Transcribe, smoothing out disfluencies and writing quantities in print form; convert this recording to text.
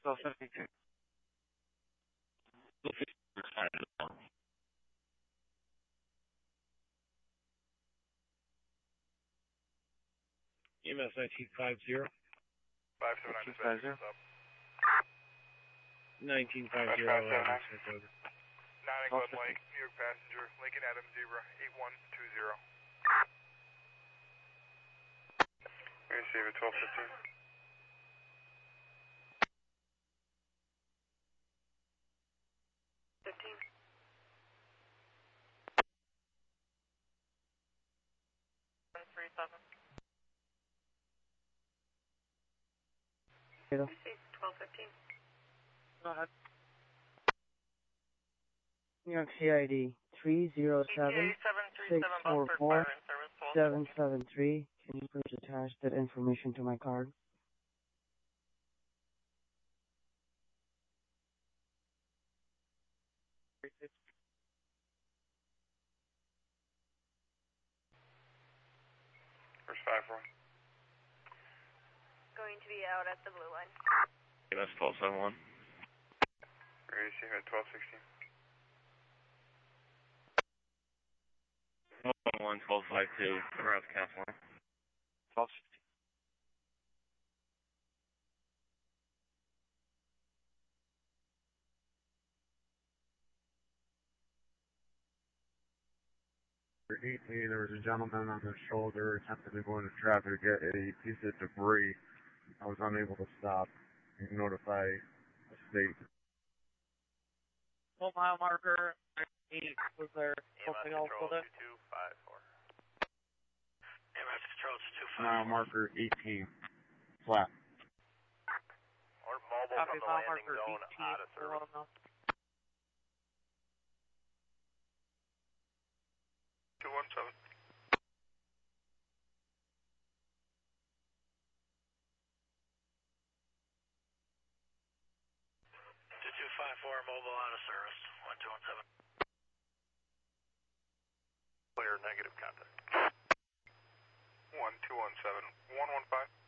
1252. EMS 1950. 579 dispatch, what's up? 1950, check over. 9 Glen Lake, New York passenger, Lincoln Adams Zebra, 8120. Receive it, 1215. Hello. 1215. Go ahead. New York CID 307-644-773. Can you please attach that information to my card? First 5-4. Going to be out at the blue line. EMS 1271. Receive it, 1216. 111, 1252, around California. 1260. For 18, there was a gentleman on his shoulder attempting to go into traffic to get a piece of debris. I was unable to stop and notify the state. Full mile marker 8. Was there something else with it? 2254. EMS Control 225. Mile marker 18. Flat. Or mobile Copy, from the mile landing marker zone 18. out of service. 217. 2254, mobile out of service. 1217. Clear, negative contact. 1217. 115.